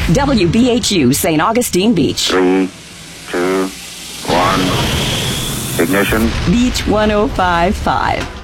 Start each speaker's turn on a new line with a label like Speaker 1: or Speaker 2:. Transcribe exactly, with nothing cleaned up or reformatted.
Speaker 1: W B H U, Saint Augustine Beach.
Speaker 2: Three, two, one. Ignition.
Speaker 1: Beach one oh five point five.